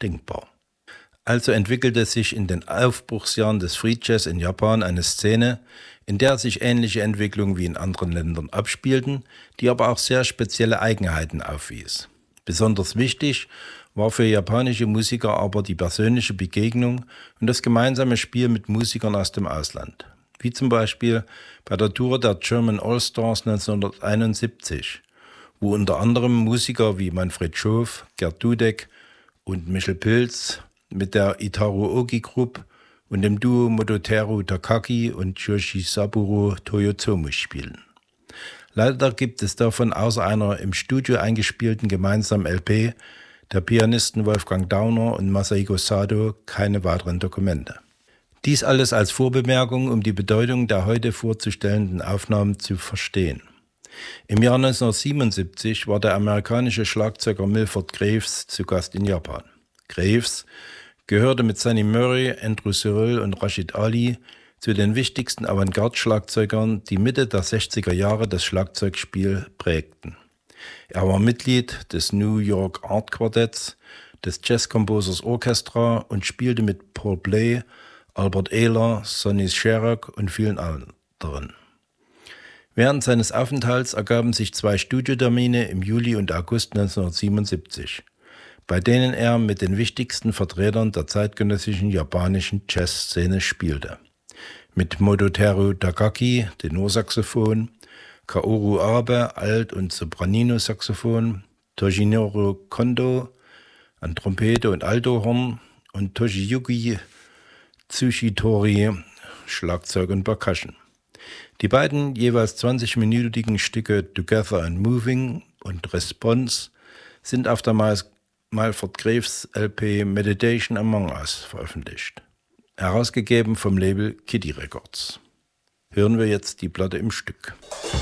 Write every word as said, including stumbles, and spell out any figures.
unabdingbar. Also entwickelte sich in den Aufbruchsjahren des Free Jazz in Japan eine Szene, in der sich ähnliche Entwicklungen wie in anderen Ländern abspielten, die aber auch sehr spezielle Eigenheiten aufwies. Besonders wichtig war für japanische Musiker aber die persönliche Begegnung und das gemeinsame Spiel mit Musikern aus dem Ausland. Wie zum Beispiel bei der Tour der German All-Stars neunzehnhunderteinundsiebzig, wo unter anderem Musiker wie Manfred Schof, Gerd Dudek und Michel Pilz mit der Itaru Ogi Group und dem Duo Mototeru Takaki und Yoshisaburo Toyotomi spielen. Leider gibt es davon außer einer im Studio eingespielten gemeinsamen L P der Pianisten Wolfgang Dauner und Masahiko Sato keine weiteren Dokumente. Dies alles als Vorbemerkung, um die Bedeutung der heute vorzustellenden Aufnahmen zu verstehen. Im Jahr neunzehnhundertsiebenundsiebzig war der amerikanische Schlagzeuger Milford Graves zu Gast in Japan. Graves gehörte mit Sonny Murray, Andrew Cyrille und Rashid Ali zu den wichtigsten Avantgarde-Schlagzeugern, die Mitte der sechziger Jahre das Schlagzeugspiel prägten. Er war Mitglied des New York Art Quartetts, des Jazz Composers Orchestra und spielte mit Paul Bley, Albert Ayler, Sonny Sharrock und vielen anderen. Während seines Aufenthalts ergaben sich zwei Studiotermine im Juli und August neunzehnhundertsiebenundsiebzig, bei denen er mit den wichtigsten Vertretern der zeitgenössischen japanischen Jazzszene spielte. Mit Mototeru Takaki, Tenorsaxophon, Kaoru Abe, Alt- und Sopranino-Saxophon, Toshinoro Kondo an Trompete und Altohorn und Toshiyuki Tsushitori, Schlagzeug und Percussion. Die beiden jeweils zwanzigminütigen Stücke Together and Moving und Response sind auf der Milford Graves L P Meditation Among Us veröffentlicht, herausgegeben vom Label Kitty Records. Hören wir jetzt die Platte im Stück.